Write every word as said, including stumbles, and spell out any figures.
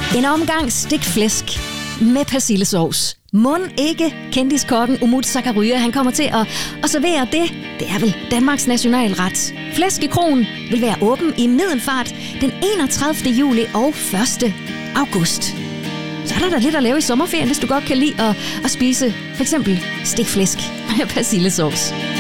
En omgang stegt flæsk med persillesovs. Mon ikke kendiskokken Umut Sakarya, han kommer til at, at servere det. Det er vel Danmarks nationalret. Flæskekrogen vil være åben i Middelfart den enogtredivte juli og første august. Så er der da lidt at lave i sommerferien, hvis du godt kan lide at, at spise for eksempel stegt flæsk med persillesovs.